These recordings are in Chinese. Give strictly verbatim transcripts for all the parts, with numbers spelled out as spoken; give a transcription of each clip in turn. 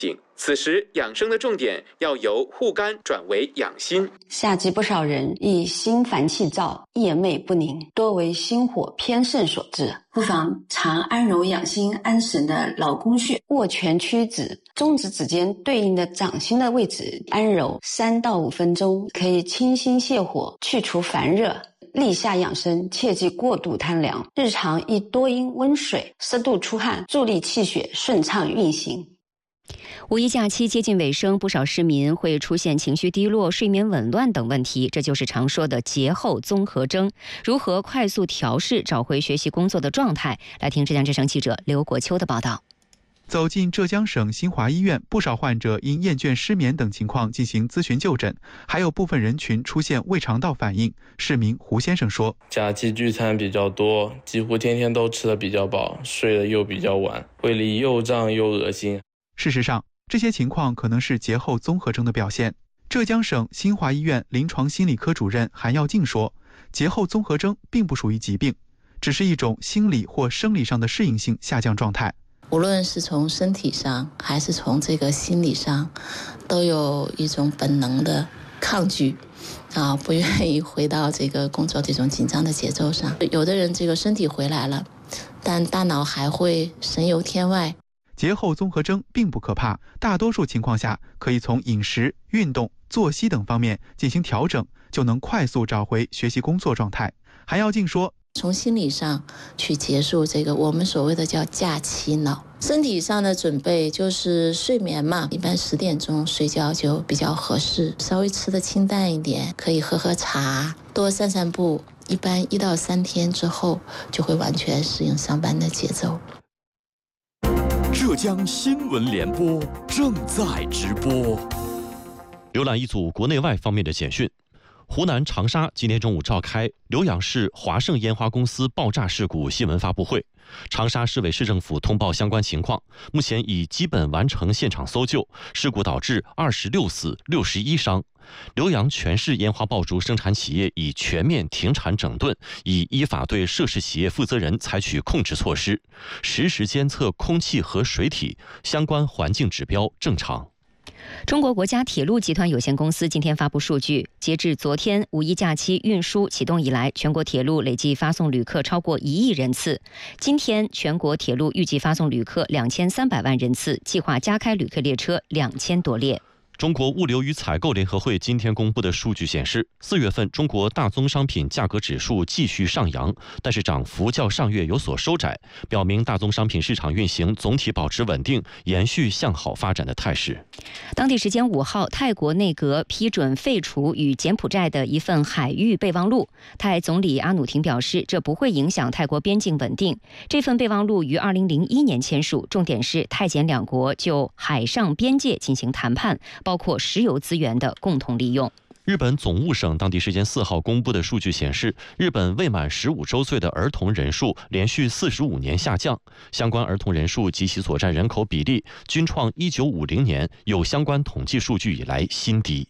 此时养生的重点要由护肝转为养心。 夏季不少人易心烦气躁、夜寐不宁，多为心火偏盛所致，不妨常按揉养心安神的劳宫穴，握拳屈指，中指指尖对应的掌心的位置按揉三到五分钟，可以清心泻火，去除烦热。立夏养生，切忌过度贪凉，日常宜多饮温水，适度出汗，助力气血顺畅运行。 五一假期接近尾声，不少市民会出现情绪低落、睡眠紊乱等问题，这就是常说的节后综合征。如何快速调试，找回学习工作的状态？来听浙江之声记者刘国秋的报道。 走进浙江省新华医院，不少患者因厌倦、失眠等情况进行咨询就诊，还有部分人群出现胃肠道反应。市民胡先生说： 假期聚餐比较多，几乎天天都吃得比较饱，睡得又比较晚，胃里又胀又恶心。 事实上，这些情况可能是节后综合征的表现。浙江省新华医院临床心理科主任韩耀静说，节后综合征并不属于疾病，只是一种心理或生理上的适应性下降状态。 无论是从身体上还是从这个心理上，都有一种本能的抗拒啊，不愿意回到这个工作这种紧张的节奏上。有的人这个身体回来了，但大脑还会神游天外。 节后综合征并不可怕，大多数情况下可以从饮食、运动、作息等方面进行调整，就能快速找回学习工作状态。韩耀静说， 从心理上去结束这个我们所谓的叫假期脑。身体上的准备就是睡眠嘛，一般十点钟睡觉就比较合适，稍微吃的清淡一点，可以喝喝茶，多散散步，一般一到三天之后就会完全适应上班的节奏。 浙江新闻联播正在直播。 浏览一组国内外方面的简讯。湖南长沙今天中午召开浏阳市华盛烟花公司爆炸事故新闻发布会，长沙市委市政府通报相关情况，目前已基本完成现场搜救，事故导致二十六死六十一伤。浏阳全市烟花爆竹生产企业已全面停产整顿，已依法对涉事企业负责人采取控制措施，实时监测空气和水体相关环境指标正常。 中国国家铁路集团有限公司今天发布数据，截至昨天五一假期运输启动以来，全国铁路累计发送旅客超过一亿人次。今天全国铁路预计发送旅客两千三百万人次，计划加开旅客列车两千多列。 中国物流与采购联合会今天公布的数据显示，四月份中国大宗商品价格指数继续上扬，但是涨幅较上月有所收窄，表明大宗商品市场运行总体保持稳定，延续向好发展的态势。 当地时间五号，泰国内阁批准废除与柬埔寨的一份海域备忘录。泰总理阿努廷表示，这不会影响泰国边境稳定。这份备忘录于二零零一年签署，重点是泰柬两国就海上边界进行谈判，包括石油资源的共同利用。 日本总务省当地时间四号公布的数据显示，日本未满十五周岁的儿童人数连续四十五年下降，相关儿童人数及其所占人口比例均创一九五零年有相关统计数据以来新低。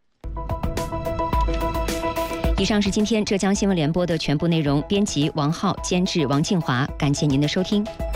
以上是今天浙江新闻联播的全部内容，编辑王浩，监制王庆华，感谢您的收听。